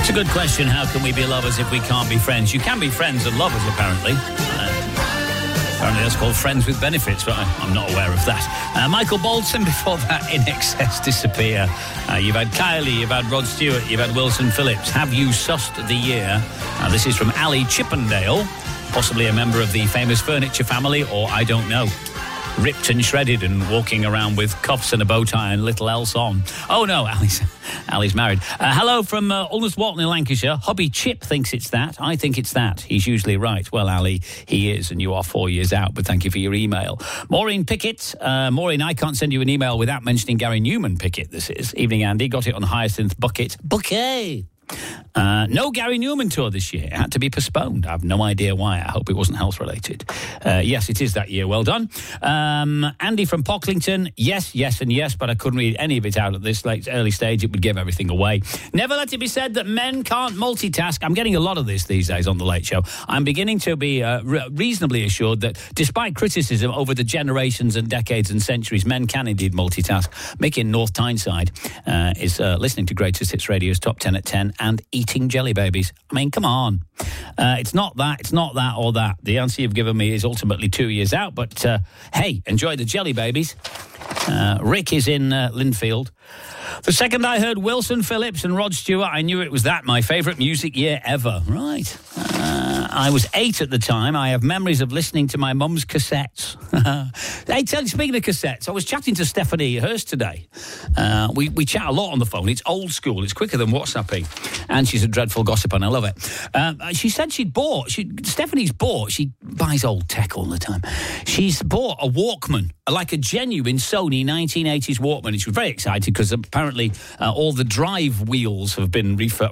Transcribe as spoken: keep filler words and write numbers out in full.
It's a good question. How can we be lovers if we can't be friends? You can be friends and lovers, apparently. Uh, apparently that's called friends with benefits, but I, I'm not aware of that. Uh, Michael Bolton, before that, In Excess, Disappear. Uh, you've had Kylie, you've had Rod Stewart, you've had Wilson Phillips. Have you sussed the year? Uh, this is from Ali Chippendale, possibly a member of the famous Furniture family, or I don't know. Ripped and shredded and walking around with cuffs and a bow tie and little else on. Oh, no, Ali's, Ali's married. Uh, hello from uh, Ulnes Walton in Lancashire. Hubby Chip thinks it's that. I think it's that. He's usually right. Well, Ali, he is, and you are four years out, but thank you for your email. Maureen Pickett. Uh, Maureen, I can't send you an email without mentioning Gary Newman Pickett, this is. Evening, Andy. Got it on Hyacinth Bucket. Bouquet. Uh, no Gary Newman tour this year. It had to be postponed. I have no idea why. I hope it wasn't health related. Uh, yes, it is that year. Well done. Um, Andy from Pocklington. Yes, yes, and yes, but I couldn't read any of it out at this late early stage. It would give everything away. Never let it be said that men can't multitask. I'm getting a lot of this these days on The Late Show. I'm beginning to be uh, re- reasonably assured that despite criticism over the generations and decades and centuries, men can indeed multitask. Mick in North Tyneside uh, is uh, listening to Greatest Hits Radio's Top ten at ten and eating jelly babies. I mean, come on. Uh, it's not that, it's not that or that. The answer you've given me is ultimately two years out, but uh, hey, enjoy the jelly babies. Uh, Rick is in uh, Linfield. The second I heard Wilson Phillips and Rod Stewart, I knew it was that, my favourite music year ever. Right. Uh, I was eight at the time. I have memories of listening to my mum's cassettes. Hey, tell you, speaking of cassettes, I was chatting to Stephanie Hurst today. Uh, we, we chat a lot on the phone. It's old school. It's quicker than WhatsApping. And she's a dreadful gossip, and I love it. Um, she said she'd bought, she, Stephanie's bought, she buys old tech all the time. She's bought a Walkman, like a genuine Sony nineteen eighties Walkman. She was very excited because apparently uh, all the drive wheels have been refurbished.